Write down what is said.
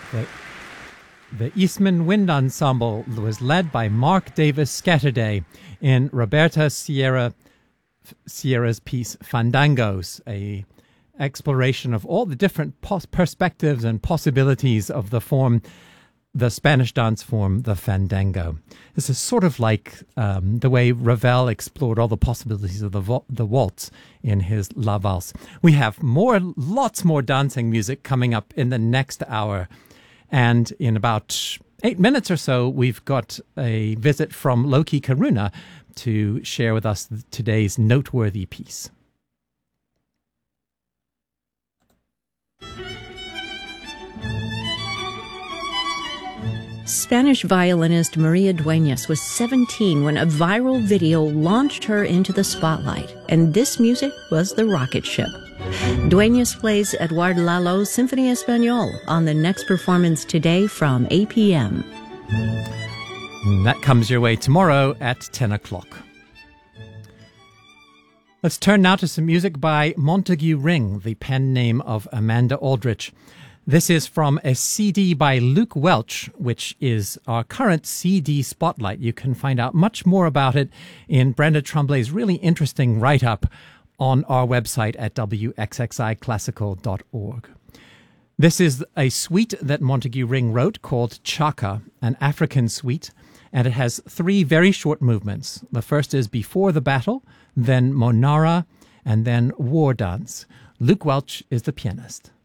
The, the Eastman Wind Ensemble was led by Mark Davis Scatterday in Roberta Sierra's piece Fandangos, a exploration of all the different perspectives and possibilities of the Spanish dance form, the fandango. This is sort of like the way Ravel explored all the possibilities of the waltz in his La Valse. We have lots more dancing music coming up in the next hour. And in about 8 minutes or so, we've got a visit from Loki Karuna to share with us today's noteworthy piece. Spanish violinist Maria Dueñas was 17 when a viral video launched her into the spotlight, and this music was the rocket ship. Dueñas plays Eduard Lalo's Symphony Español on the next performance today from 8 p.m. That comes your way tomorrow at 10 o'clock. Let's turn now to some music by Montague Ring, the pen name of Amanda Aldrich. This is from a CD by Luke Welch, which is our current CD spotlight. You can find out much more about it in Brenda Tremblay's really interesting write-up on our website at wxxiclassical.org. This is a suite that Montague Ring wrote called Chaka, an African suite, and it has 3 very short movements. The first is Before the Battle, then Monara, and then War Dance. Luke Welch is the pianist.